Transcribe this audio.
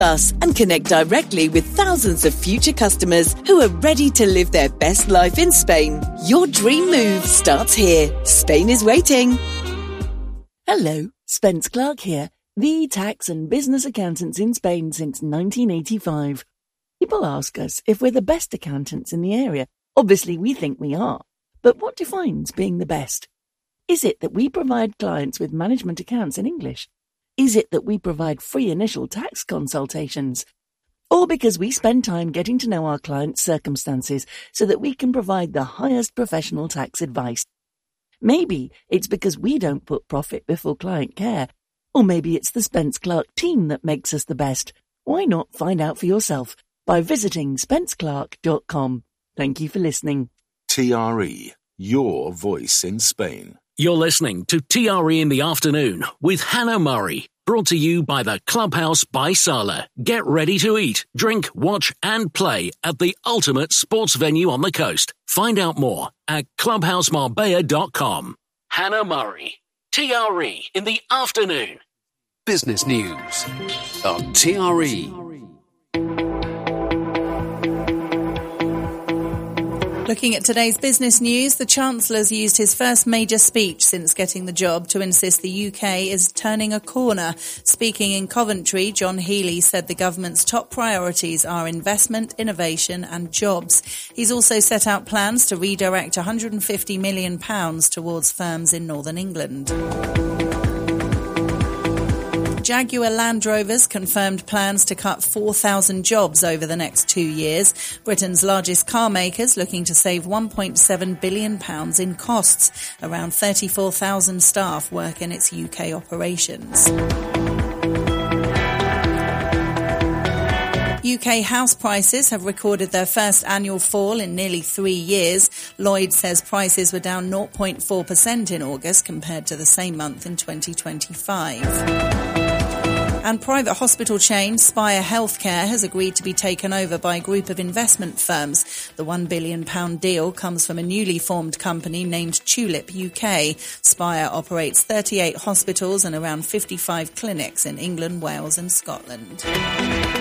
us and connect directly with thousands of future customers who are ready to live their best life in Spain. Your dream move starts here. Spain is waiting. Hello, Spence Clark here, the tax and business accountants in Spain since 1985. People ask us if we're the best accountants in the area. Obviously, we think we are. But what defines being the best? Is it that we provide clients with management accounts in English? Is it that we provide free initial tax consultations? Or because we spend time getting to know our clients' circumstances so that we can provide the highest professional tax advice? Maybe it's because we don't put profit before client care. Or maybe it's the Spence Clark team that makes us the best. Why not find out for yourself by visiting spenceclark.com. Thank you for listening. TRE, your voice in Spain. You're listening to TRE in the Afternoon with Hannah Murray. Brought to you by the Clubhouse by Sala. Get ready to eat, drink, watch and play at the ultimate sports venue on the coast. Find out more at clubhousemarbella.com. Hannah Murray. TRE in the Afternoon. Business News on TRE. Looking at today's business news, the Chancellor's used his first major speech since getting the job to insist the UK is turning a corner. Speaking in Coventry, John Healey said the government's top priorities are investment, innovation and jobs. He's also set out plans to redirect £150 million towards firms in Northern England. Jaguar Land Rovers confirmed plans to cut 4,000 jobs over the next 2 years. Britain's largest car makers looking to save £1.7 billion in costs. Around 34,000 staff work in its UK operations. UK house prices have recorded their first annual fall in nearly 3 years. Lloyd says prices were down 0.4% in August compared to the same month in 2025. And private hospital chain Spire Healthcare has agreed to be taken over by a group of investment firms. The £1 billion deal comes from a newly formed company named Tulip UK. Spire operates 38 hospitals and around 55 clinics in England, Wales and Scotland.